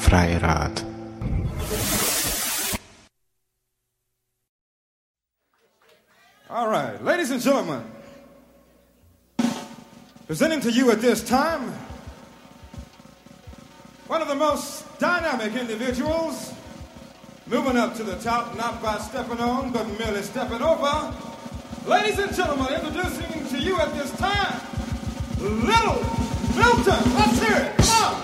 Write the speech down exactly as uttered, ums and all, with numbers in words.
Freirad. All right, ladies and gentlemen, presenting to you at this time one of the most dynamic individuals moving up to the top, not by stepping on, but merely stepping over. Ladies and gentlemen, introducing to you at this time, Little Milton. Let's hear it. Come on.